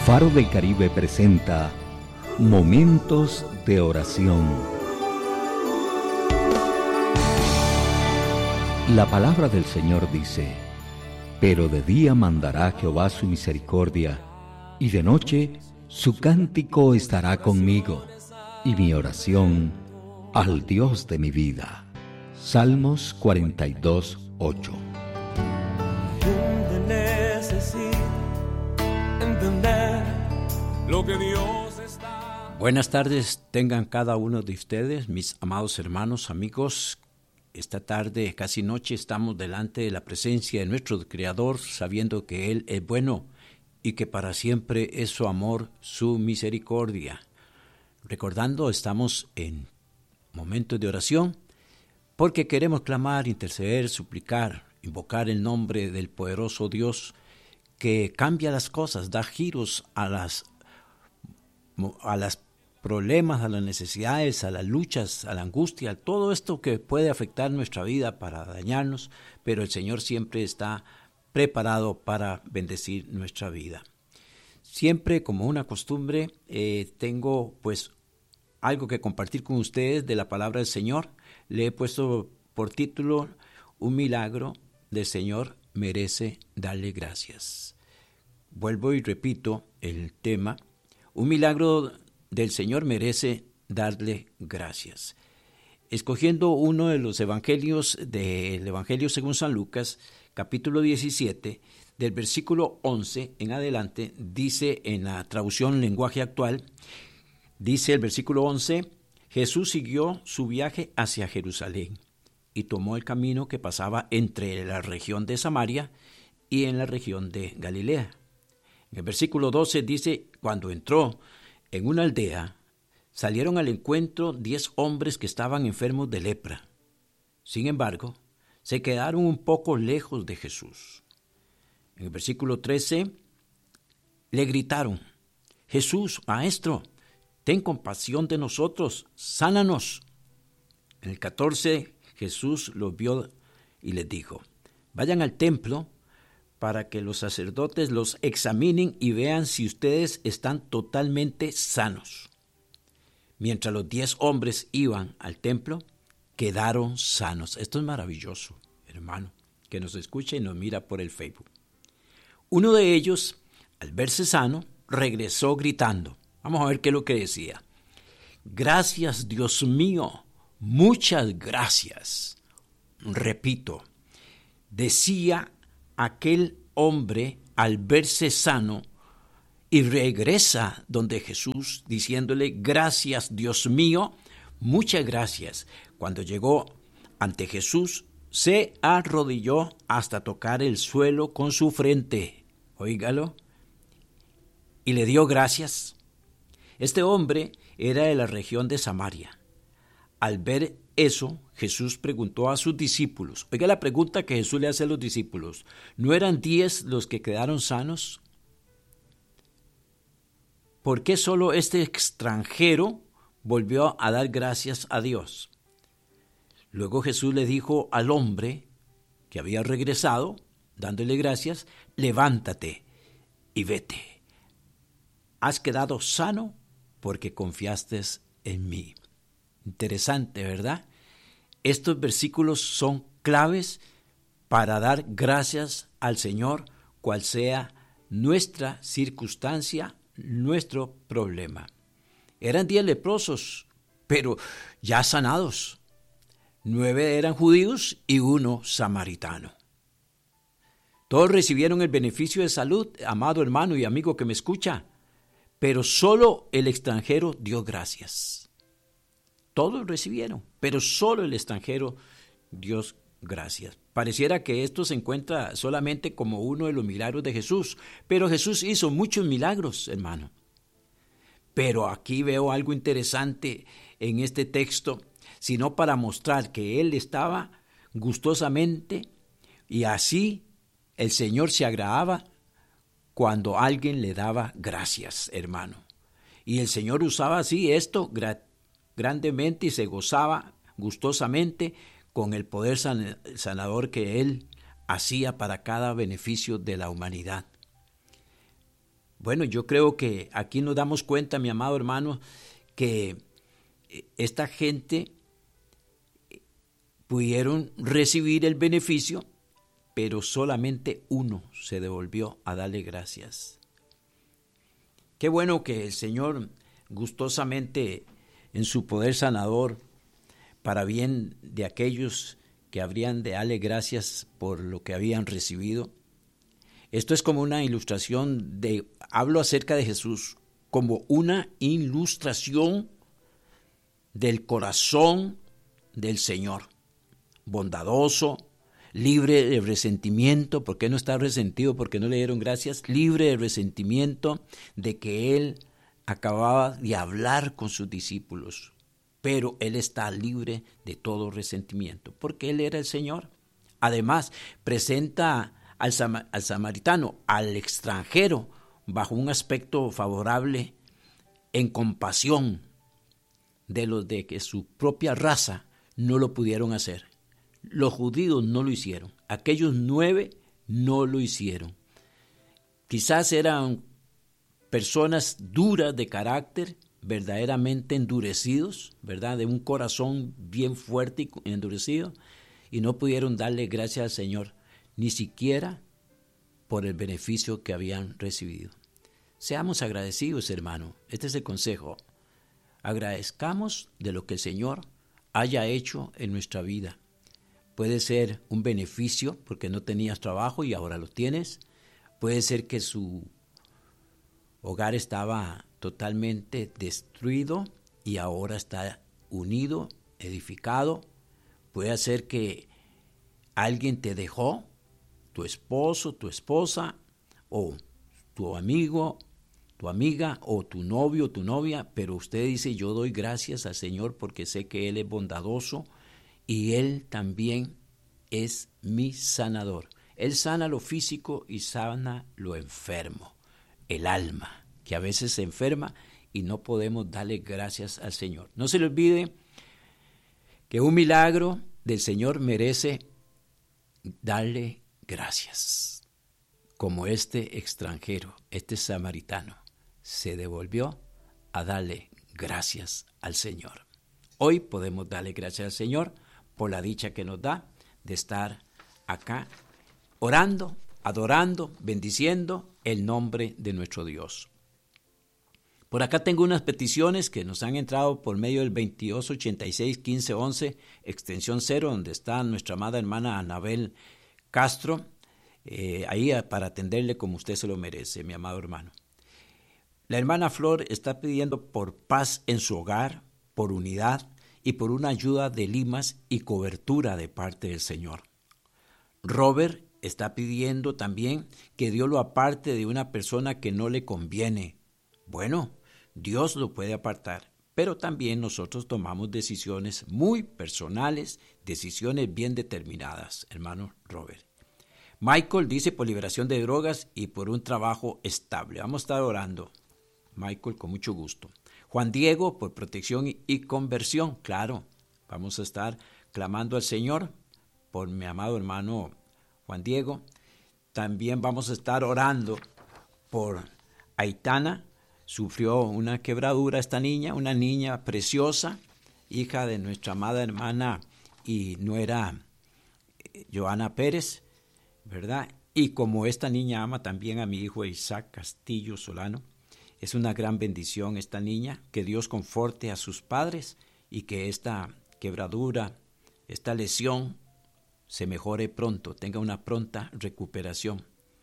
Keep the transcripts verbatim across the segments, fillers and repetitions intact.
Faro del Caribe presenta Momentos de Oración. La palabra del Señor dice: pero de día mandará Jehová su misericordia, y de noche su cántico estará conmigo, y mi oración al Dios de mi vida. Salmos cuarenta y dos, ocho. Entender lo que Dios está... Buenas tardes tengan cada uno de ustedes, mis amados hermanos, amigos. Esta tarde, casi noche, estamos delante de la presencia de nuestro Creador, sabiendo que Él es bueno y que para siempre es su amor, su misericordia. Recordando, estamos en momentos de oración porque queremos clamar, interceder, suplicar, invocar el nombre del poderoso Dios que cambia las cosas, da giros a las a los problemas, a las necesidades, a las luchas, a la angustia, todo esto que puede afectar nuestra vida para dañarnos, pero el Señor siempre está preparado para bendecir nuestra vida. Siempre, como una costumbre, eh, tengo pues algo que compartir con ustedes de la palabra del Señor. Le he puesto por título: un milagro del Señor merece darle gracias. Vuelvo y repito el tema: un milagro del Señor merece darle gracias. Escogiendo uno de los evangelios del Evangelio según San Lucas, capítulo diecisiete, del versículo once en adelante, dice en la traducción lenguaje actual, dice el versículo once: Jesús siguió su viaje hacia Jerusalén y tomó el camino que pasaba entre la región de Samaria y en la región de Galilea. En el versículo doce dice: cuando entró en una aldea, salieron al encuentro diez hombres que estaban enfermos de lepra. Sin embargo, se quedaron un poco lejos de Jesús. En el versículo trece, le gritaron: Jesús, Maestro, ten compasión de nosotros, sánanos. En el catorce, Jesús los vio y les dijo: vayan al templo para que los sacerdotes los examinen y vean si ustedes están totalmente sanos. Mientras los diez hombres iban al templo, quedaron sanos. Esto es maravilloso, hermano, que nos escucha y nos mira por el Facebook. Uno de ellos, al verse sano, regresó gritando. Vamos a ver qué es lo que decía. Gracias, Dios mío, muchas gracias. Repito, decía aquel hombre al verse sano y regresa donde Jesús diciéndole: gracias, Dios mío, muchas gracias. Cuando llegó ante Jesús, se arrodilló hasta tocar el suelo con su frente, óigalo, y le dio gracias. Este hombre era de la región de Samaria. Al ver eso, Jesús preguntó a sus discípulos. Oiga la pregunta que Jesús le hace a los discípulos: ¿no eran diez los que quedaron sanos? ¿Por qué solo este extranjero volvió a dar gracias a Dios? Luego Jesús le dijo al hombre que había regresado, dándole gracias: levántate y vete. Has quedado sano porque confiaste en mí. Interesante, ¿verdad? Estos versículos son claves para dar gracias al Señor, cual sea nuestra circunstancia, nuestro problema. Eran diez leprosos, pero ya sanados. Nueve eran judíos y uno samaritano. Todos recibieron el beneficio de salud, amado hermano y amigo que me escucha, pero solo el extranjero dio gracias. Todos recibieron, pero solo el extranjero dio gracias. Pareciera que esto se encuentra solamente como uno de los milagros de Jesús, pero Jesús hizo muchos milagros, hermano. Pero aquí veo algo interesante en este texto, sino para mostrar que Él estaba gustosamente y así el Señor se agradaba cuando alguien le daba gracias, hermano. Y el Señor usaba así esto gratuitamente. grandemente y se gozaba gustosamente con el poder san- sanador que Él hacía para cada beneficio de la humanidad. bueno, yo creo que aquí nos damos cuenta, mi amado hermano, que esta gente pudieron recibir el beneficio, pero solamente uno se devolvió a darle gracias. Qué bueno que el Señor gustosamente, en su poder sanador, para bien de aquellos que habrían de darle gracias por lo que habían recibido. Esto es como una ilustración de, hablo acerca de Jesús, como una ilustración del corazón del Señor, bondadoso, libre de resentimiento. ¿Por qué no está resentido? Porque no le dieron gracias. Libre de resentimiento de que Él acababa de hablar con sus discípulos, pero Él está libre de todo resentimiento, porque Él era el Señor. Además, presenta al, sam- al samaritano, al extranjero, bajo un aspecto favorable, en compasión de los de que su propia raza no lo pudieron hacer. Los judíos no lo hicieron, aquellos nueve no lo hicieron. Quizás eran personas duras de carácter, verdaderamente endurecidos, ¿verdad? De un corazón bien fuerte y endurecido, y no pudieron darle gracias al Señor, ni siquiera por el beneficio que habían recibido. Seamos agradecidos, hermano. Este es el consejo. Agradezcamos de lo que el Señor haya hecho en nuestra vida. Puede ser un beneficio porque no tenías trabajo y ahora lo tienes. Puede ser que su hogar estaba totalmente destruido y ahora está unido, edificado. Puede ser que alguien te dejó, tu esposo, tu esposa, o tu amigo, tu amiga, o tu novio, tu novia, pero usted dice, yo doy gracias al Señor porque sé que Él es bondadoso y Él también es mi sanador. Él sana lo físico y sana lo enfermo, el alma, que a veces se enferma y no podemos darle gracias al Señor. No se le olvide que un milagro del Señor merece darle gracias, como este extranjero, este samaritano, se devolvió a darle gracias al Señor. Hoy podemos darle gracias al Señor por la dicha que nos da de estar acá orando, adorando, bendiciendo el nombre de nuestro Dios. Por acá tengo unas peticiones que nos han entrado por medio del veintidós ochenta y seis quince once, extensión cero, donde está nuestra amada hermana Anabel Castro, eh, ahí para atenderle como usted se lo merece, mi amado hermano. La hermana Flor está pidiendo por paz en su hogar, por unidad y por una ayuda de limas y cobertura de parte del Señor. Robert está pidiendo también que Dios lo aparte de una persona que no le conviene. Bueno, Dios lo puede apartar, pero también nosotros tomamos decisiones muy personales, decisiones bien determinadas, hermano Robert. Michael dice por liberación de drogas y por un trabajo estable. Vamos a estar orando, Michael, con mucho gusto. Juan Diego por protección y conversión, claro, vamos a estar clamando al Señor por mi amado hermano Juan Diego. También vamos a estar orando por Aitana. Sufrió una quebradura esta niña, una niña preciosa, hija de nuestra amada hermana y nuera Joana Pérez, ¿verdad? Y como esta niña ama también a mi hijo Isaac Castillo Solano, es una gran bendición esta niña, que Dios conforte a sus padres y que esta quebradura, esta lesión se mejore pronto, tenga una pronta recuperación.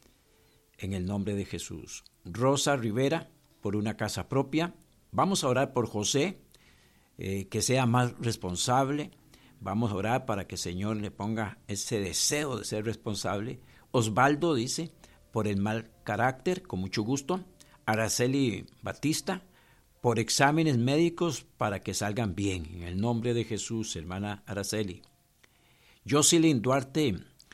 En el nombre de Jesús. Rosa Rivera, por una casa propia. Vamos a orar por José, eh, que sea más responsable. Vamos a orar para que el Señor le ponga ese deseo de ser responsable. Osvaldo dice, por el mal carácter, con mucho gusto. Araceli Batista, por exámenes médicos para que salgan bien. En el nombre de Jesús, hermana Araceli. Jocelyn Duarte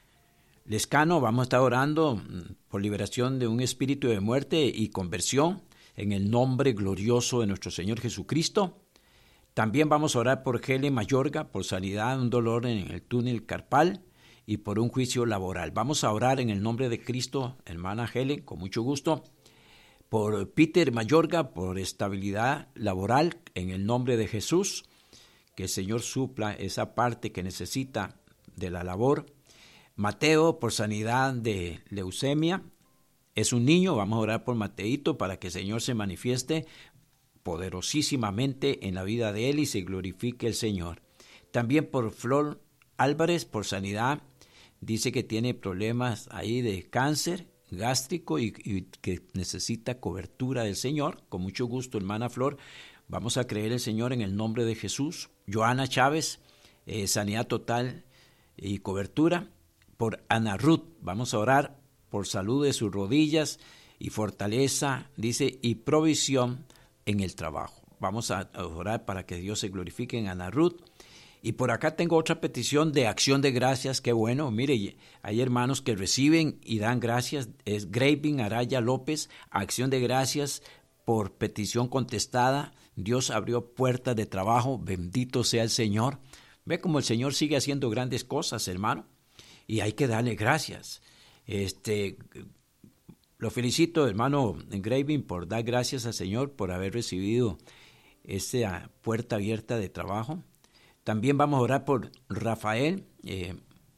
Lescano, vamos a estar orando por liberación de un espíritu de muerte y conversión en el nombre glorioso de nuestro Señor Jesucristo. También vamos a orar por Helen Mayorga, por sanidad de un dolor en el túnel carpal y por un juicio laboral. Vamos a orar en el nombre de Cristo, hermana Helen, con mucho gusto, por Peter Mayorga, por estabilidad laboral en el nombre de Jesús, que el Señor supla esa parte que necesita de la labor. Mateo, por sanidad de leucemia, es un niño, vamos a orar por Mateito para que el Señor se manifieste poderosísimamente en la vida de él y se glorifique el Señor. También por Flor Álvarez, por sanidad, dice que tiene problemas ahí de cáncer gástrico y, y que necesita cobertura del Señor. Con mucho gusto, hermana Flor, vamos a creer el Señor en el nombre de Jesús. Joana Chávez, eh, sanidad total y cobertura. Por Ana Ruth, vamos a orar por salud de sus rodillas y fortaleza, dice, y provisión en el trabajo. Vamos a orar para que Dios se glorifique en Ana Ruth. Y por acá tengo otra petición de acción de gracias. Qué bueno, mire, hay hermanos que reciben y dan gracias. Es Graving Araya López, acción de gracias por petición contestada. Dios abrió puertas de trabajo, bendito sea el Señor. Ve cómo el Señor sigue haciendo grandes cosas, hermano, y hay que darle gracias. Este, lo felicito, hermano Graving, por dar gracias al Señor por haber recibido esa puerta abierta de trabajo. También vamos a orar por Rafael, eh,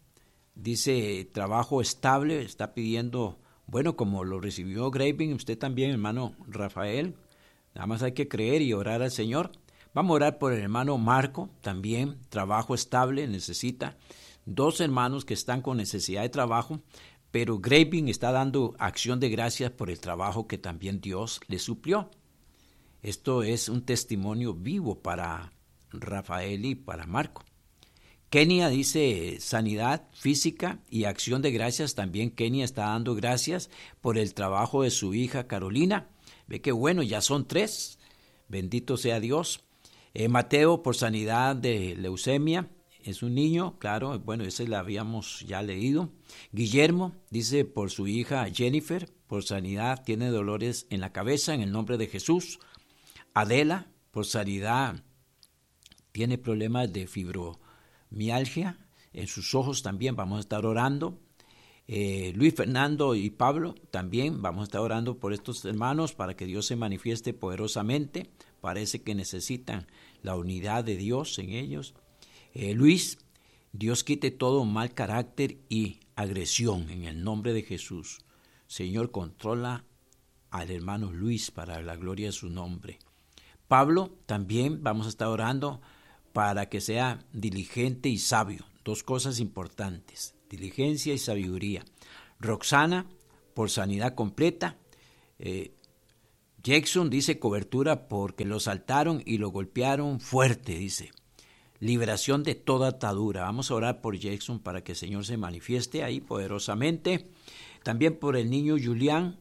dice trabajo estable, está pidiendo, bueno, como lo recibió Graving, usted también, hermano Rafael, nada más hay que creer y orar al Señor. Vamos a orar por el hermano Marco, también trabajo estable, necesita dos hermanos que están con necesidad de trabajo, pero Graving está dando acción de gracias por el trabajo que también Dios le suplió. Esto es un testimonio vivo para Rafael y para Marco. Kenia dice sanidad física y acción de gracias. También Kenia está dando gracias por el trabajo de su hija Carolina. Ve que bueno, ya son tres. Bendito sea Dios. Eh, Mateo por sanidad de leucemia. Es un niño, claro, bueno, ese la habíamos ya leído. Guillermo dice por su hija Jennifer, por sanidad, tiene dolores en la cabeza, en el nombre de Jesús. Adela, por sanidad, tiene problemas de fibromialgia, en sus ojos también vamos a estar orando. Eh, Luis Fernando y Pablo también vamos a estar orando por estos hermanos para que Dios se manifieste poderosamente. Parece que necesitan la unidad de Dios en ellos. Eh, Luis, Dios quite todo mal carácter y agresión en el nombre de Jesús. Señor, controla al hermano Luis para la gloria de su nombre. Pablo, también vamos a estar orando para que sea diligente y sabio. Dos cosas importantes, diligencia y sabiduría. Roxana, por sanidad completa. Eh, Jackson dice cobertura porque lo saltaron y lo golpearon fuerte, dice. Liberación de toda atadura. Vamos a orar por Jackson para que el Señor se manifieste ahí poderosamente. También por el niño Julián.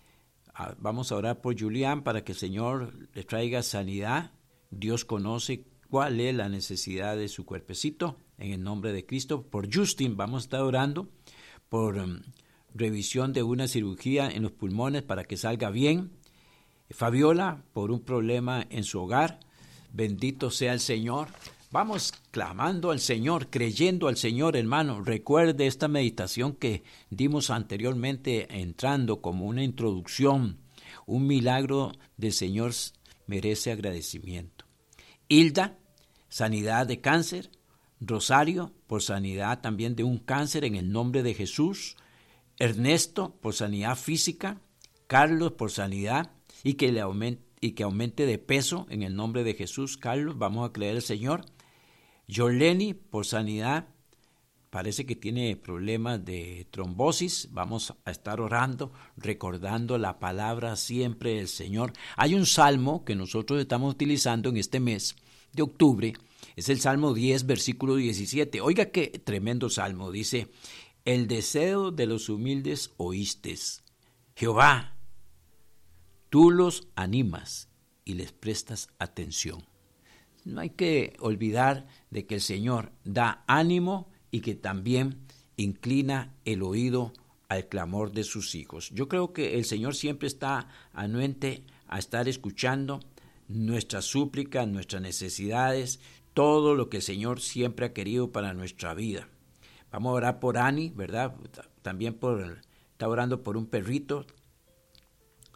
Vamos a orar por Julián para que el Señor le traiga sanidad. Dios conoce cuál es la necesidad de su cuerpecito. En el nombre de Cristo. Por Justin vamos a estar orando por um, revisión de una cirugía en los pulmones para que salga bien. Fabiola por un problema en su hogar. Bendito sea el Señor. Vamos clamando al Señor, creyendo al Señor, hermano. Recuerde esta meditación que dimos anteriormente entrando como una introducción. Un milagro del Señor merece agradecimiento. Hilda, sanidad de cáncer. Rosario, por sanidad también de un cáncer en el nombre de Jesús. Ernesto, por sanidad física. Carlos, por sanidad y que, le aumente, y que aumente de peso en el nombre de Jesús. Carlos, vamos a creer al Señor. Yoleni, por sanidad, parece que tiene problemas de trombosis. Vamos a estar orando, recordando la palabra siempre del Señor. Hay un salmo que nosotros estamos utilizando en este mes de octubre. Es el Salmo diez, versículo diecisiete. Oiga qué tremendo salmo. Dice, el deseo de los humildes oístes. Jehová, tú los animas y les prestas atención. No hay que olvidar de que el Señor da ánimo y que también inclina el oído al clamor de sus hijos. Yo creo que el Señor siempre está anuente a estar escuchando nuestras súplicas, nuestras necesidades, todo lo que el Señor siempre ha querido para nuestra vida. Vamos a orar por Ani, ¿verdad? También por, está orando por un perrito.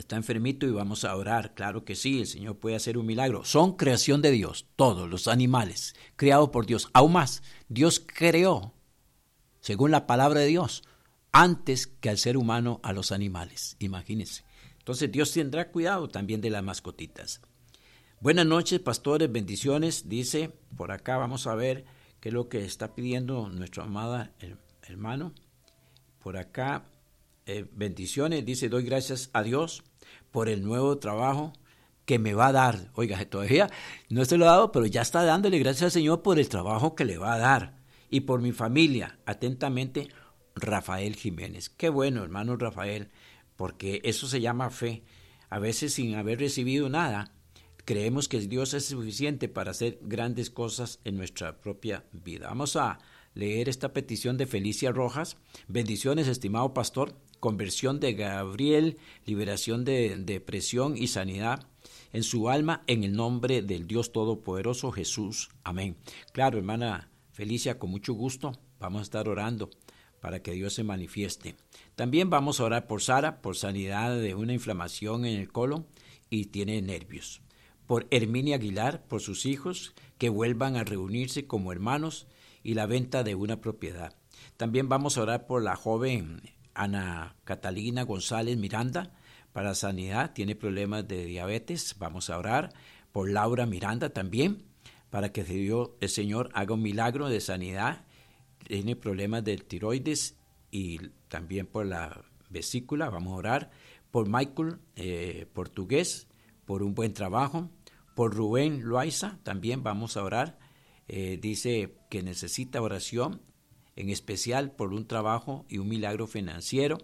está enfermito y vamos a orar. Claro que sí, el Señor puede hacer un milagro. Son creación de Dios, todos los animales, creados por Dios. Aún más, Dios creó, según la palabra de Dios, antes que al ser humano a los animales. Imagínense. Entonces Dios tendrá cuidado también de las mascotitas. Buenas noches, pastores, bendiciones. Dice, por acá vamos a ver qué es lo que está pidiendo nuestra amada hermano. Por acá, eh, bendiciones. Dice, doy gracias a Dios por el nuevo trabajo que me va a dar. Oiga, todavía no se lo ha dado, pero ya está dándole gracias al Señor por el trabajo que le va a dar. Y por mi familia, atentamente, Rafael Jiménez. Qué bueno, hermano Rafael, porque eso se llama fe. A veces sin haber recibido nada, creemos que Dios es suficiente para hacer grandes cosas en nuestra propia vida. Vamos a leer esta petición de Felicia Rojas. Bendiciones, estimado pastor. Conversión de Gabriel, liberación de depresión y sanidad en su alma en el nombre del Dios Todopoderoso Jesús. Amén. Claro, hermana Felicia, con mucho gusto vamos a estar orando para que Dios se manifieste. También vamos a orar por Sara, por sanidad de una inflamación en el colon y tiene nervios. Por Herminia Aguilar, por sus hijos, que vuelvan a reunirse como hermanos y la venta de una propiedad. También vamos a orar por la joven Ana Catalina González Miranda, para sanidad, tiene problemas de diabetes. Vamos a orar por Laura Miranda también, para que Dios, el Señor haga un milagro de sanidad. Tiene problemas de tiroides y también por la vesícula. Vamos a orar por Michael eh, Portugués, por un buen trabajo. Por Rubén Loaiza también vamos a orar. Eh, dice que necesita oración, en especial por un trabajo y un milagro financiero.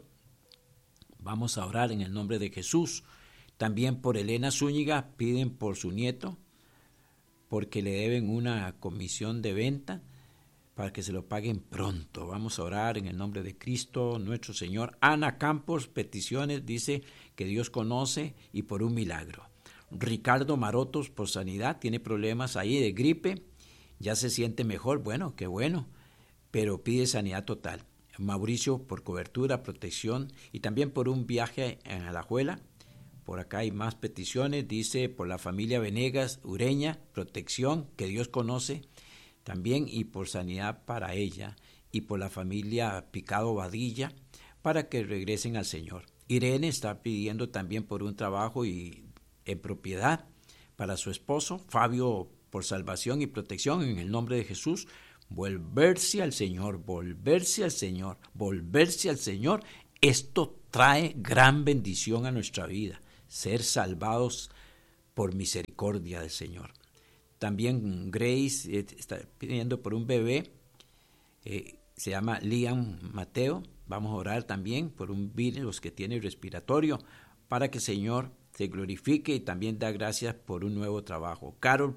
Vamos a orar en el nombre de Jesús. También por Elena Zúñiga, piden por su nieto, porque le deben una comisión de venta para que se lo paguen pronto. Vamos a orar en el nombre de Cristo, nuestro Señor. Ana Campos, peticiones, dice que Dios conoce y por un milagro. Ricardo Marotos, por sanidad, tiene problemas ahí de gripe, ya se siente mejor, bueno, qué bueno, pero pide sanidad total. Mauricio, por cobertura, protección y también por un viaje en Alajuela. Por acá hay más peticiones, dice por la familia Venegas Ureña, protección que Dios conoce también y por sanidad para ella y por la familia Picado Vadilla para que regresen al Señor. Irene está pidiendo también por un trabajo y en propiedad para su esposo. Fabio, por salvación y protección en el nombre de Jesús. Volverse al Señor, volverse al Señor, volverse al Señor. Esto trae gran bendición a nuestra vida, ser salvados por misericordia del Señor. También Grace eh, está pidiendo por un bebé, eh, se llama Liam Mateo. Vamos a orar también por un virus que tiene respiratorio para que el Señor se glorifique y también da gracias por un nuevo trabajo. Carol